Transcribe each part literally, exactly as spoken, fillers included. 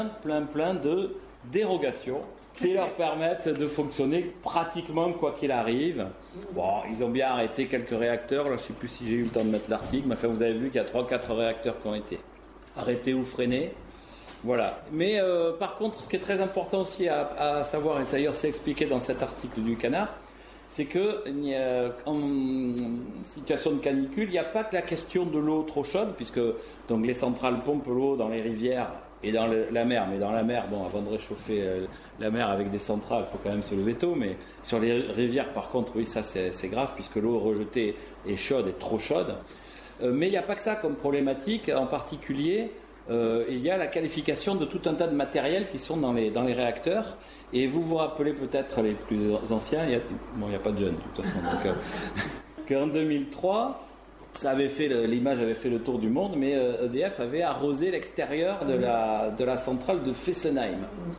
plein, plein de dérogations qui leur permettent de fonctionner pratiquement quoi qu'il arrive. Bon, ils ont bien arrêté quelques réacteurs, là je ne sais plus si j'ai eu le temps de mettre l'article, mais enfin vous avez vu qu'il y a trois quatre réacteurs qui ont été arrêtés ou freinés. Voilà. Mais euh, par contre, ce qui est très important aussi à, à savoir, et d'ailleurs c'est expliqué dans cet article du Canard, c'est que en situation de canicule, il n'y a pas que la question de l'eau trop chaude, puisque donc les centrales pompent l'eau dans les rivières et dans le, la mer, mais dans la mer, bon, avant de réchauffer euh, la mer avec des centrales, il faut quand même se lever tôt, mais sur les rivières, par contre, oui, ça c'est, c'est grave, puisque l'eau rejetée est chaude, est trop chaude. Euh, mais il n'y a pas que ça comme problématique, en particulier, euh, il y a la qualification de tout un tas de matériels qui sont dans les, dans les réacteurs, et vous vous rappelez peut-être les plus anciens, il y a, bon, il n'y a pas de jeunes, de toute façon, donc, euh, qu'en deux mille trois, ça avait fait le, l'image avait fait le tour du monde, mais E D F avait arrosé l'extérieur de la, de la centrale de Fessenheim.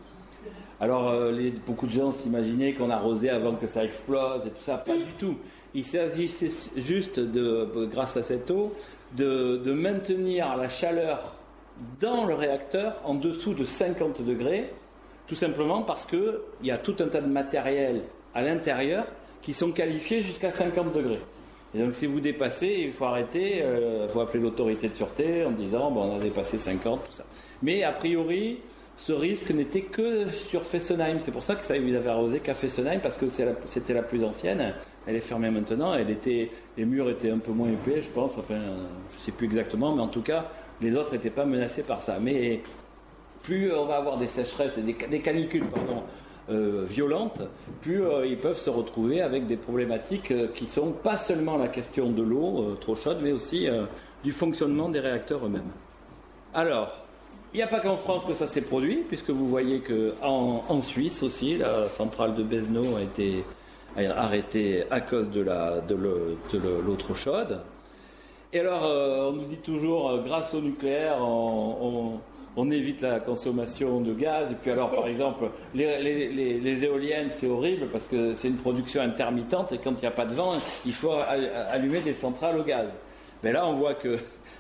Alors, euh, les, beaucoup de gens s'imaginaient qu'on arrosait avant que ça explose et tout ça. Pas du tout. Il s'agissait juste, de, grâce à cette eau, de, de maintenir la chaleur dans le réacteur en dessous de cinquante degrés, tout simplement parce qu'il y a tout un tas de matériel à l'intérieur qui sont qualifiés jusqu'à cinquante degrés. Et donc si vous dépassez, il faut arrêter, il euh, faut appeler l'autorité de sûreté en disant bon, on a dépassé cinquante, tout ça. Mais a priori, ce risque n'était que sur Fessenheim. C'est pour ça que ça ils avaient arrosé qu'à Fessenheim, parce que c'est la, c'était la plus ancienne. Elle est fermée maintenant. Elle était, les murs étaient un peu moins épais, je pense. Enfin, je ne sais plus exactement, mais en tout cas, les autres n'étaient pas menacés par ça. Mais plus on va avoir des sécheresses, des, des canicules, pardon, Euh, violentes, plus euh, ils peuvent se retrouver avec des problématiques euh, qui sont pas seulement la question de l'eau euh, trop chaude, mais aussi euh, du fonctionnement des réacteurs eux-mêmes. Alors, il n'y a pas qu'en France que ça s'est produit, puisque vous voyez qu'en en Suisse aussi, la centrale de Besno a été arrêtée à cause de, la, de, le, de le, l'eau trop chaude. Et alors, euh, on nous dit toujours, euh, grâce au nucléaire, on, on on évite la consommation de gaz, et puis alors par exemple les, les, les, les éoliennes c'est horrible parce que c'est une production intermittente et quand il n'y a pas de vent il faut allumer des centrales au gaz. Mais là on voit que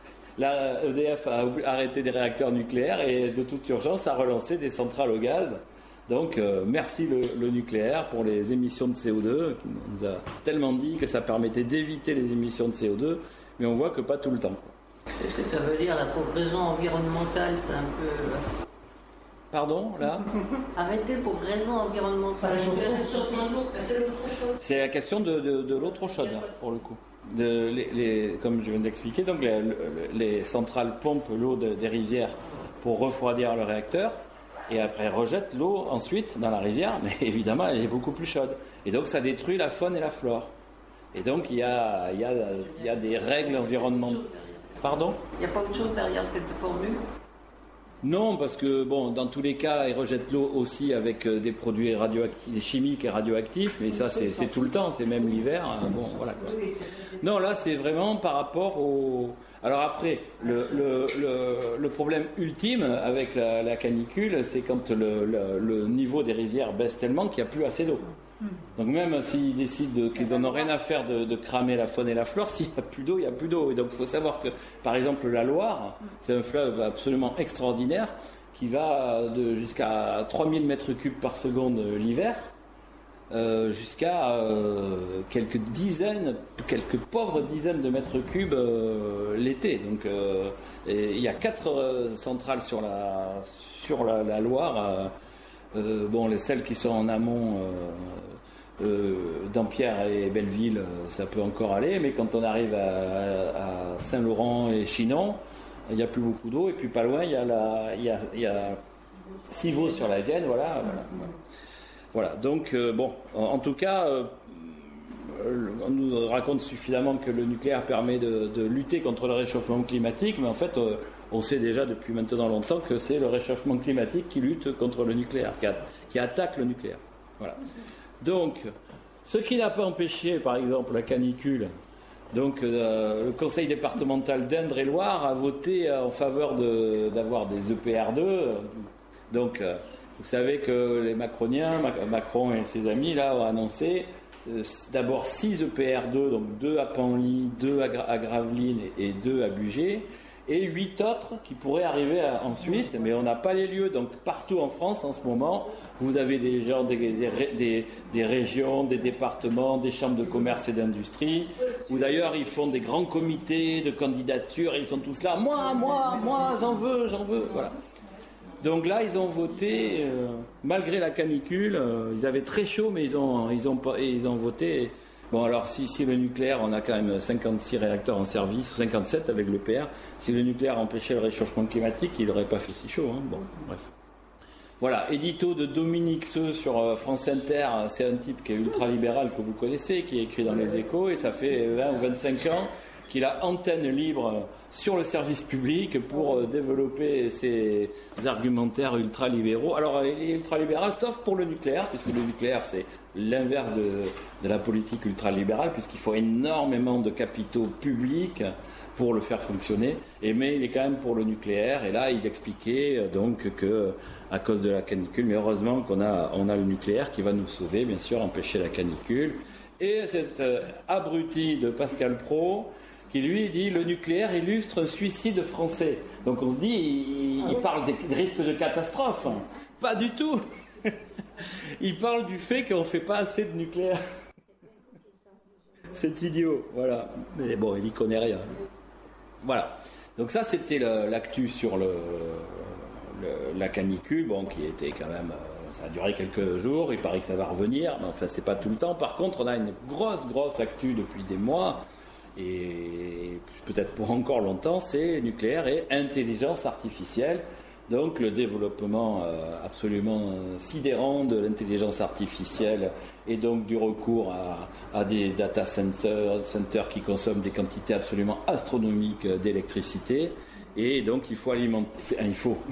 la E D F a arrêté des réacteurs nucléaires et de toute urgence a relancé des centrales au gaz. Donc euh, merci le, le nucléaire pour les émissions de C O deux, qui nous a tellement dit que ça permettait d'éviter les émissions de C O deux, mais on voit que pas tout le temps. Qu'est-ce que ça veut dire, la pauvre raison environnementale? C'est un peu... Pardon, là Arrêtez pour raison environnementale. C'est la question de, de, de l'eau trop chaude, là, pour le coup. De, les, les, comme je viens d'expliquer, donc les, les centrales pompent l'eau de, des rivières pour refroidir le réacteur, et après rejettent l'eau ensuite dans la rivière, mais évidemment elle est beaucoup plus chaude. Et donc ça détruit la faune et la flore. Et donc il y a, il y a, il y a des règles environnementales. Pardon ? Il n'y a pas autre chose derrière cette formule ? Non, parce que bon, dans tous les cas, ils rejettent l'eau aussi avec des produits radioactifs, des chimiques et radioactifs, mais ça c'est, c'est tout le temps, c'est même l'hiver. Hein, bon, voilà quoi. Non, là c'est vraiment par rapport au. Alors après, le, le, le, le problème ultime avec la, la canicule, c'est quand le, le, le niveau des rivières baisse tellement qu'il n'y a plus assez d'eau. Donc même s'ils décident qu'ils n'en ont rien à faire de, de cramer la faune et la flore, s'il n'y a plus d'eau, il n'y a plus d'eau. Et donc il faut savoir que, par exemple, la Loire, c'est un fleuve absolument extraordinaire qui va de, jusqu'à trois mille mètres cubes par seconde l'hiver, euh, jusqu'à euh, quelques dizaines, quelques pauvres dizaines de mètres cubes euh, l'été. Donc euh, et il y a quatre euh, centrales sur la, sur la, la Loire. Euh, euh, bon, les celles qui sont en amont. Euh, Euh, Dampierre et Belleville, ça peut encore aller, mais quand on arrive à, à Saint-Laurent et Chinon, il n'y a plus beaucoup d'eau, et puis pas loin, il y a, la, il y a, il y a Civaux sur la Vienne, voilà. Voilà, voilà. Donc, euh, bon, en, en tout cas, euh, on nous raconte suffisamment que le nucléaire permet de, de lutter contre le réchauffement climatique, mais en fait, euh, on sait déjà depuis maintenant longtemps que c'est le réchauffement climatique qui lutte contre le nucléaire, qui, a, qui attaque le nucléaire. Voilà. Donc, ce qui n'a pas empêché, par exemple, la canicule, donc euh, le conseil départemental d'Indre-et-Loire a voté en faveur de, d'avoir des E P R deux. Donc, euh, vous savez que les Macroniens, Macron et ses amis, là, ont annoncé euh, d'abord six E P R deux, donc deux à Penly, deux à, Gra- à Gravelines et deux à Bugey, et huit autres qui pourraient arriver à, ensuite, mais on n'a pas les lieux. Donc partout en France en ce moment, vous avez des gens, des, des, des, des régions, des départements, des chambres de commerce et d'industrie, où d'ailleurs ils font des grands comités de candidature et ils sont tous là, moi, moi, moi, j'en veux, j'en veux, voilà. Donc là, ils ont voté, euh, malgré la canicule, euh, ils avaient très chaud, mais ils ont, ils ont, ils ont voté. Bon, alors si, si le nucléaire, on a quand même cinquante-six réacteurs en service, ou cinquante-sept avec l'E P R, si le nucléaire empêchait le réchauffement climatique, il n'aurait pas fait si chaud. Hein. Bon, bref. Voilà, édito de Dominique Seux sur France Inter, c'est un type qui est ultra-libéral que vous connaissez, qui est écrit dans les Échos, et ça fait vingt ou vingt-cinq ans qu'il a antenne libre sur le service public pour développer ses argumentaires ultra-libéraux. Alors, il est ultra-libéral, sauf pour le nucléaire, puisque le nucléaire, c'est l'inverse de, de la politique ultra-libérale, puisqu'il faut énormément de capitaux publics pour le faire fonctionner. Et, mais il est quand même pour le nucléaire. Et là, il expliquait donc que, à cause de la canicule, mais heureusement qu'on a, on a le nucléaire qui va nous sauver, bien sûr, empêcher la canicule. Et cet euh, abruti de Pascal Praud, qui lui dit le nucléaire illustre un suicide français. Donc on se dit, il, il parle des risques de catastrophe. Pas du tout. Il parle du fait qu'on ne fait pas assez de nucléaire. C'est idiot, voilà. Mais bon, il n'y connaît rien. Voilà. Donc ça, c'était le, l'actu sur le, le, la canicule, bon, qui était quand même... Ça a duré quelques jours, il paraît que ça va revenir, mais enfin, c'est pas tout le temps. Par contre, on a une grosse, grosse actu depuis des mois, et peut-être pour encore longtemps, c'est nucléaire et intelligence artificielle. Donc le développement euh, absolument euh, sidérant de l'intelligence artificielle et donc du recours à, à des data centers, centers qui consomment des quantités absolument astronomiques d'électricité. Et donc il faut alimenter... Enfin, il faut...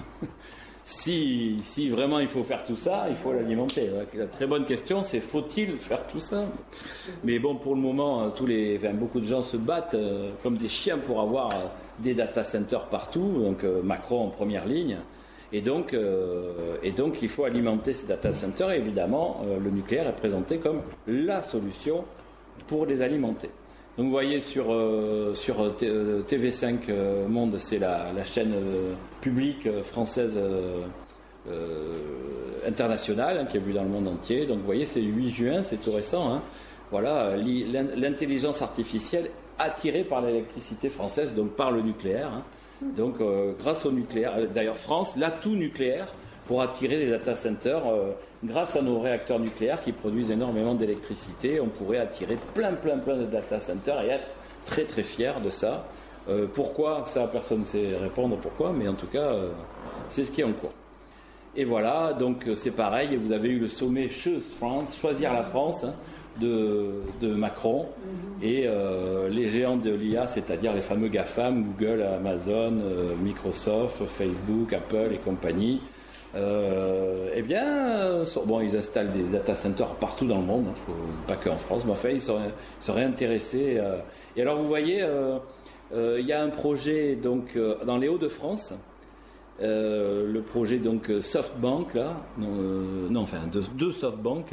si, si vraiment il faut faire tout ça, il faut l'alimenter. La très bonne question, c'est faut-il faire tout ça? Mais bon, pour le moment, tous les, enfin, beaucoup de gens se battent euh, comme des chiens pour avoir... Euh, des data centers partout, donc euh, Macron en première ligne, et donc, euh, et donc il faut alimenter ces data centers, et évidemment euh, le nucléaire est présenté comme la solution pour les alimenter. Donc vous voyez sur, euh, sur T V cinq euh, Monde, c'est la, la chaîne euh, publique euh, française euh, euh, internationale, hein, qui est vue dans le monde entier, donc vous voyez c'est le huit juin, c'est tout récent, hein. Voilà, l'intelligence artificielle attirée par l'électricité française, donc par le nucléaire. Hein. Donc, euh, grâce au nucléaire, d'ailleurs, France, l'atout nucléaire pour attirer des data centers, euh, grâce à nos réacteurs nucléaires qui produisent énormément d'électricité, on pourrait attirer plein, plein, plein de data centers et être très, très fiers de ça. Euh, pourquoi ça, personne ne sait répondre pourquoi, mais en tout cas, euh, c'est ce qui est en cours. Et voilà, donc c'est pareil, vous avez eu le sommet Choose France, choisir la France, hein, De, de Macron et euh, les géants de l'I A, c'est-à-dire les fameux GAFAM, Google, Amazon, euh, Microsoft, Facebook, Apple et compagnie, euh, eh bien, bon, ils installent des data centers partout dans le monde, hein, faut, pas qu'en France, mais enfin, ils seraient, ils seraient intéressés. Euh, et alors, vous voyez, il euh, euh, y a un projet donc, euh, dans les Hauts-de-France, euh, le projet donc SoftBank, là, non, euh, non enfin, deux, deux SoftBank,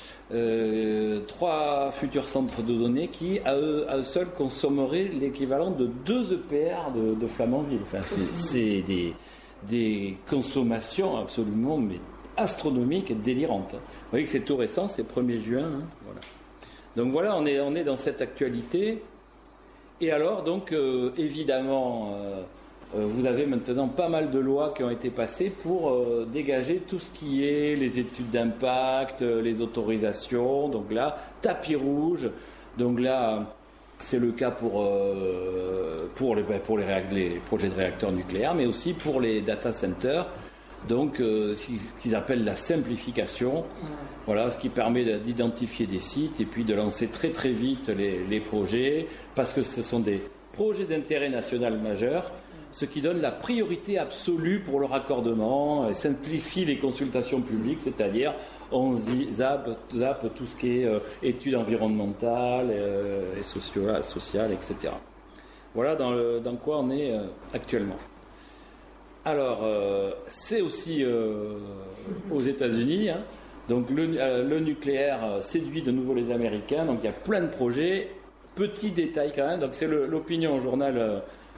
Euh, trois futurs centres de données qui, à eux, à eux seuls, consommeraient l'équivalent de deux E P R de, de Flamanville. Enfin, c'est, c'est des, des consommations absolument mais astronomiques et délirantes. Vous voyez que c'est tout récent, c'est le premier juin. Hein, voilà. Donc voilà, on est, on est dans cette actualité. Et alors, donc, euh, évidemment... Euh, vous avez maintenant pas mal de lois qui ont été passées pour euh, dégager tout ce qui est les études d'impact, les autorisations. Donc là, tapis rouge. Donc là, c'est le cas pour, euh, pour, les, pour les, réac- les projets de réacteurs nucléaires, mais aussi pour les data centers. Donc, euh, ce qu'ils appellent la simplification. Voilà, ce qui permet d'identifier des sites et puis de lancer très très vite les, les projets, parce que ce sont des projets d'intérêt national majeur, ce qui donne la priorité absolue pour le raccordement, et simplifie les consultations publiques, c'est-à-dire on zappe, zappe tout ce qui est euh, études environnementales euh, et socio- sociales, et cetera. Voilà dans, le, dans quoi on est euh, actuellement. Alors, euh, c'est aussi euh, aux États-Unis, hein, donc le, euh, le nucléaire séduit de nouveau les Américains, donc il y a plein de projets. Petit détail quand même, donc c'est le, l'opinion au journal... Euh,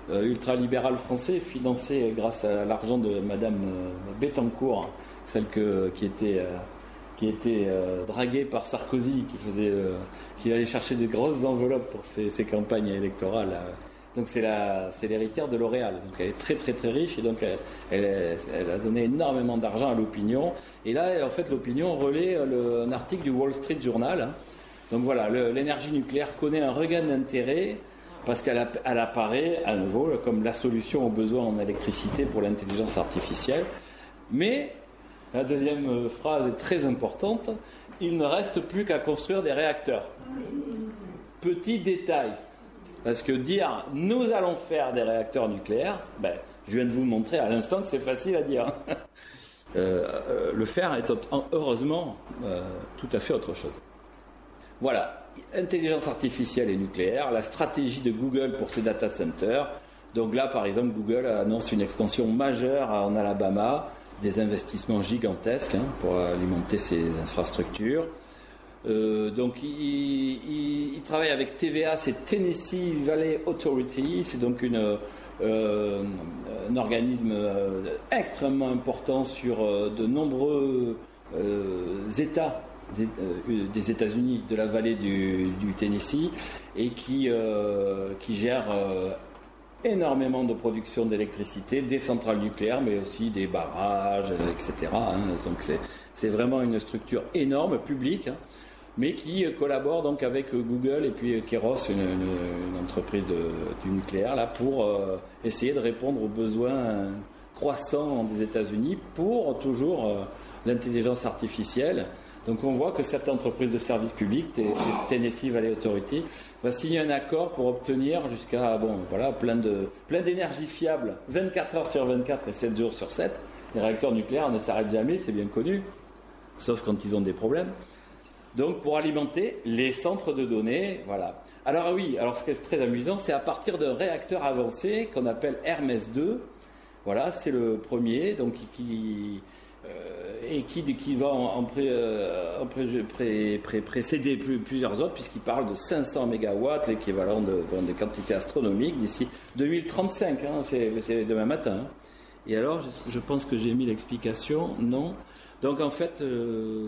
euh, ultralibéral français, financé grâce à l'argent de Madame euh, Bettencourt, celle que, qui était, euh, qui était euh, draguée par Sarkozy, qui, faisait, euh, qui allait chercher des grosses enveloppes pour ses, ses campagnes électorales. Euh. Donc c'est, la, c'est l'héritière de L'Oréal. Donc elle est très très très riche et donc elle, elle, elle a donné énormément d'argent à l'opinion. Et là, en fait, l'opinion relaie le, un article du Wall Street Journal. Hein. Donc voilà, le, l'énergie nucléaire connaît un regain d'intérêt parce qu'elle a, elle apparaît à nouveau comme la solution aux besoins en électricité pour l'intelligence artificielle. Mais la deuxième phrase est très importante. Il ne reste plus qu'à construire des réacteurs. Petit détail. Parce que dire « nous allons faire des réacteurs nucléaires ben, », je viens de vous montrer à l'instant que c'est facile à dire. euh, euh, le faire est heureusement euh, tout à fait autre chose. Voilà, intelligence artificielle et nucléaire, la stratégie de Google pour ses data centers. Donc là, par exemple, Google annonce une expansion majeure en Alabama, des investissements gigantesques hein, pour alimenter ses infrastructures. Euh, donc il, il, il travaille avec T V A, c'est Tennessee Valley Authority, c'est donc une, euh, un organisme euh, extrêmement important sur euh, de nombreux euh, États des, euh, des États-Unis, de la vallée du, du Tennessee, et qui, euh, qui gère euh, énormément de production d'électricité, des centrales nucléaires, mais aussi des barrages, et cetera. Hein. Donc c'est, c'est vraiment une structure énorme, publique, hein, mais qui collabore donc avec Google et puis Kairos, une, une, une entreprise de, du nucléaire, là, pour euh, essayer de répondre aux besoins croissants des États-Unis pour toujours euh, l'intelligence artificielle. Donc on voit que cette entreprise de service public, Tennessee Valley Authority, va signer un accord pour obtenir jusqu'à bon, voilà, plein, de, plein d'énergie fiable, vingt-quatre heures sur vingt-quatre et sept jours sur sept. Les réacteurs nucléaires ne s'arrêtent jamais, c'est bien connu, sauf quand ils ont des problèmes. Donc pour alimenter les centres de données, voilà. Alors oui, alors ce qui est très amusant, c'est à partir d'un réacteur avancé qu'on appelle Hermès deux. Voilà, c'est le premier, donc qui, euh, et qui, qui va en, en, pré, euh, en pré, pré, pré, précéder plus, plusieurs autres, puisqu'il parle de cinq cents mégawatts, l'équivalent de, de quantités astronomiques d'ici deux mille trente-cinq. Hein, c'est, c'est demain matin. Hein. Et alors, je, je pense que j'ai mis l'explication. Non. Donc en fait, euh,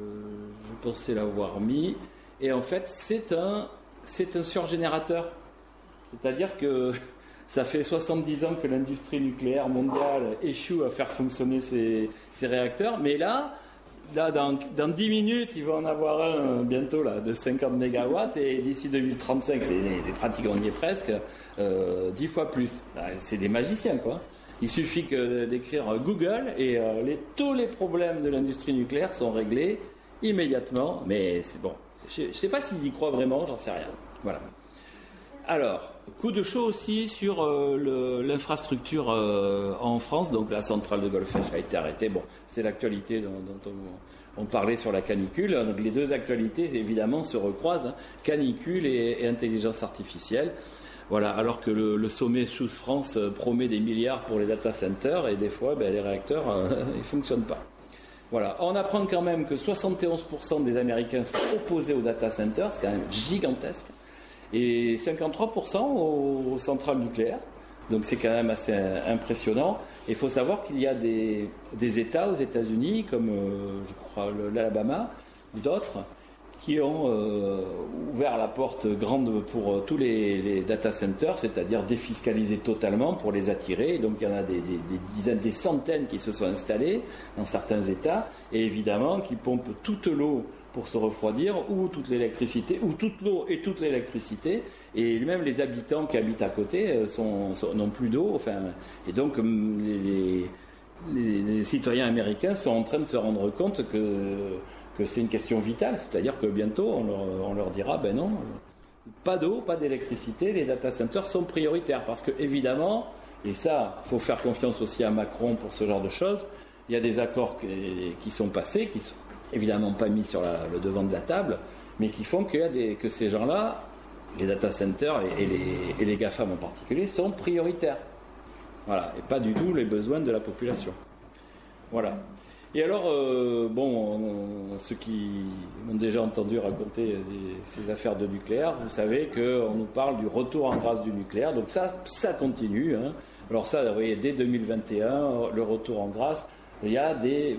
je pensais l'avoir mis, et en fait c'est un, c'est un surgénérateur. C'est-à-dire que ça fait soixante-dix ans que l'industrie nucléaire mondiale échoue à faire fonctionner ses, ses réacteurs, mais là, là dans, dans dix minutes, il va en avoir un bientôt là, de cinquante mégawatts, et d'ici deux mille trente-cinq, c'est, c'est pratique, on y est presque, euh, dix fois plus. C'est des magiciens, quoi. Il suffit que d'écrire Google et euh, les, tous les problèmes de l'industrie nucléaire sont réglés immédiatement. Mais c'est bon. Je ne sais pas s'ils y croient vraiment, j'en sais rien. Voilà. Alors, coup de chaud aussi sur euh, le, l'infrastructure euh, en France. Donc la centrale de Golfech a été arrêtée. Bon, c'est l'actualité dont, dont on, on parlait sur la canicule. Donc les deux actualités, évidemment, se recroisent. Hein. Canicule et, et intelligence artificielle. Voilà, alors que le, le sommet Choose France promet des milliards pour les data centers et des fois, ben, les réacteurs, euh, ils ne fonctionnent pas. Voilà, on apprend quand même que soixante et onze pour cent des Américains sont opposés aux data centers, c'est quand même gigantesque, et cinquante-trois pour cent aux, aux centrales nucléaires. Donc c'est quand même assez impressionnant. Il faut savoir qu'il y a des, des États aux États-Unis, comme euh, je crois l'Alabama ou d'autres, qui ont euh, ouvert la porte grande pour euh, tous les, les data centers, c'est-à-dire défiscaliser totalement pour les attirer. Donc il y en a des, des, des dizaines, des centaines qui se sont installés dans certains États, et évidemment qui pompent toute l'eau pour se refroidir, ou toute l'électricité, ou toute l'eau et toute l'électricité, et même les habitants qui habitent à côté sont, sont, n'ont plus d'eau. Enfin, et donc les, les, les citoyens américains sont en train de se rendre compte que que c'est une question vitale, c'est-à-dire que bientôt on leur, on leur dira, ben non, pas d'eau, pas d'électricité, les data centers sont prioritaires, parce que évidemment, et ça, il faut faire confiance aussi à Macron pour ce genre de choses, il y a des accords qui, qui sont passés, qui sont évidemment pas mis sur la, le devant de la table, mais qui font qu'il y a des, que ces gens-là, les data centers et, et, les, et les GAFAM en particulier, sont prioritaires. Voilà, et pas du tout les besoins de la population. Voilà. Et alors, euh, bon, on, ceux qui m'ont déjà entendu raconter des, ces affaires de nucléaire, vous savez qu'on nous parle du retour en grâce du nucléaire. Donc ça, ça continue. Hein. Alors ça, vous voyez, dès deux mille vingt et un, le retour en grâce, il y a des